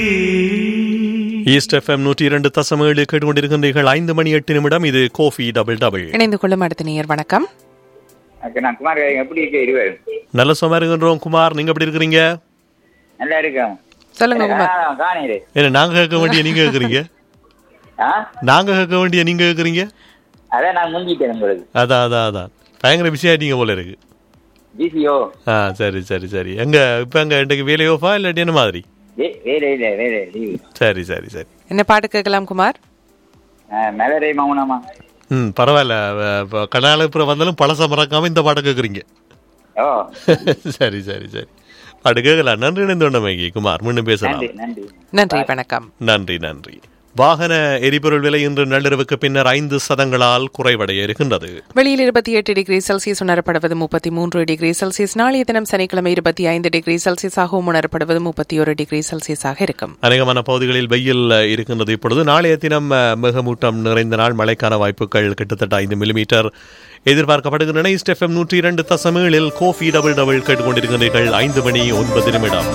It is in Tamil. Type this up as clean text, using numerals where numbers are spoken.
ஈஸ்ட் எஃப்எம் 102.7 கேட்டுக்கொண்டிருக்கின்றீர்கள். 5 மணி 8 நிமிடம். இது கோஃபி டபுள் டபுள். இணைந்து கொள்ளும் அடுத்த நேயர் வணக்கம். நான் குமார், எப்படி இருக்க? நல்ல சும்மா இருக்கின்றோம் குமார். நீங்க எப்படி இருக்கிறீங்க? நல்லா இருக்கேன். சொல்லுங்க குமார். என்ன நாங்க கேட்க வேண்டிய நீங்க கேட்குறீங்க? நாங்க கேட்க வேண்டிய நீங்க கேட்குறீங்க? அதான் நான் முந்திட்டேன் உங்களுக்கு. அதான் பயங்கர பிஸி ஆயிட்டீங்க போல இருக்கு. பிசியோ? சரி சரி சரி. இப்ப இன்றைக்கு வேலையோஃபா இல்லாட்டி என்ன மாதிரி? சரி சரி சரி. என்ன பாட்டு கேட்கலாம் குமார்? மலரை மௌனமா. பரவாயில்ல. கடாலப்புறம் வந்தாலும் பழச மறக்காம இந்த பாட்டை கேட்குறீங்க. சரி சரி சரி. பாட்டு கேட்கலாம். நன்றி. இணைந்தோண்டமைக்கு குமார். மீண்டும் பேசலாம். நன்றி வணக்கம். நன்றி நன்றி. வாகன எரிபொருள் விலை இன்று நள்ளிரவுக்கு பின்னர் 5 சதங்களால் குறைவடைய இருக்கின்றது. வெளியில் 28 டிகிரி செல்சியஸ் உணரப்படுவது 33 டிகிரி செல்சியஸ். நாளைய தினம் சனிக்கிழமை 25 டிகிரி செல்சியஸாகவும் உணரப்படுவது 31 டிகிரி செல்சியஸாக இருக்கும். அநேகமான பகுதிகளில் வெயில் இருக்கின்றது. இப்பொழுது நாளைய தினம் மேகமூட்டம் நிறைந்த நாள். மழைக்கான வாய்ப்புகள் கிட்டத்தட்ட 5 millimetre எதிர்பார்க்கப்படுகின்றன. East FM 102.7 Kofi double double கேட்டுக்கொண்டிருக்கிறீர்கள். 5 மணி 9 நிமிடம்.